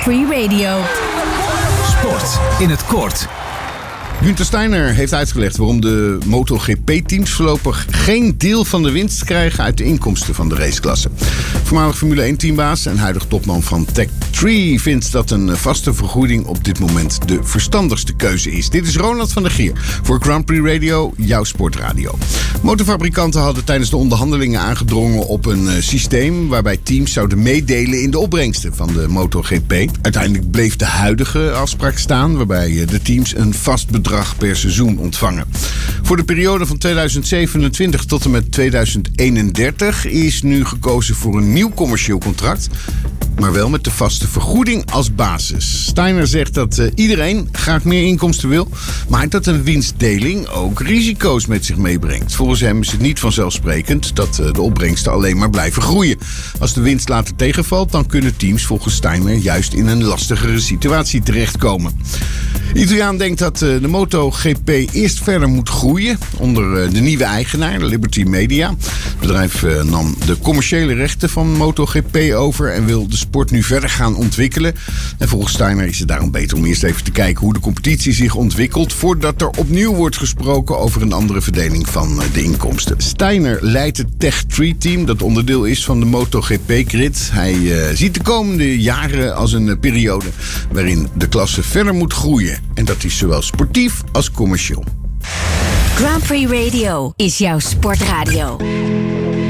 Prix Radio. Sport in het kort. Günther Steiner heeft uitgelegd waarom de MotoGP-teams voorlopig geen deel van de winst krijgen uit de inkomsten van de raceklasse. Voormalig Formule 1-teambaas en huidig topman van Tech3 vindt dat een vaste vergoeding op dit moment de verstandigste keuze is. Dit is Ronald van der Gier voor Grand Prix Radio, jouw sportradio. Motorfabrikanten hadden tijdens de onderhandelingen aangedrongen op een systeem waarbij teams zouden meedelen in de opbrengsten van de MotoGP. Uiteindelijk bleef de huidige afspraak staan waarbij de teams een vast bedrag per seizoen ontvangen. Voor de periode van 2027 tot en met 2031 is nu gekozen voor een nieuw commercieel contract, maar wel met de vaste vergoeding als basis. Steiner zegt dat iedereen graag meer inkomsten wil, maar dat een winstdeling ook risico's met zich meebrengt. Volgens hem is het niet vanzelfsprekend dat de opbrengsten alleen maar blijven groeien. Als de winst later tegenvalt, dan kunnen teams volgens Steiner juist in een lastigere situatie terechtkomen. De Italiaan denkt dat de MotoGP eerst verder moet groeien onder de nieuwe eigenaar, Liberty Media. Het bedrijf nam de commerciële rechten van MotoGP over en wil de sport nu verder gaan ontwikkelen. En volgens Steiner is het daarom beter om eerst even te kijken hoe de competitie zich ontwikkelt voordat er opnieuw wordt gesproken over een andere verdeling van de inkomsten. Steiner leidt het Tech3-team dat onderdeel is van de MotoGP-grid. Hij ziet de komende jaren als een periode waarin de klasse verder moet groeien. En dat is zowel sportief als commercieel. Grand Prix Radio is jouw sportradio.